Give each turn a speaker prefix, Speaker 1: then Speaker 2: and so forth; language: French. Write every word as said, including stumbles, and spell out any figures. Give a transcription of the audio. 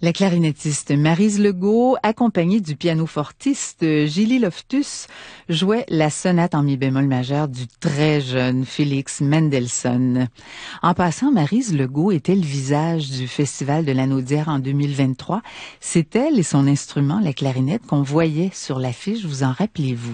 Speaker 1: La clarinettiste Maryse Legault, accompagnée du pianofortiste Gilly Loftus, jouait la sonate en mi bémol majeur du très jeune Félix Mendelssohn. En passant, Maryse Legault était le visage du Festival de l'Anneau d'Hier en deux mille vingt-trois. C'est elle et son instrument, la clarinette, qu'on voyait sur l'affiche, vous en rappelez-vous?